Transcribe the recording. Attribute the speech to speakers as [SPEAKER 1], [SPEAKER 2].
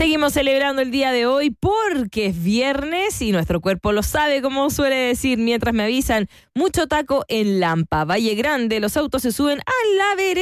[SPEAKER 1] Seguimos celebrando el día de hoy porque es viernes y nuestro cuerpo lo sabe, como suele decir, mientras me avisan, mucho taco en Lampa, Valle Grande, los autos se suben a la vereda.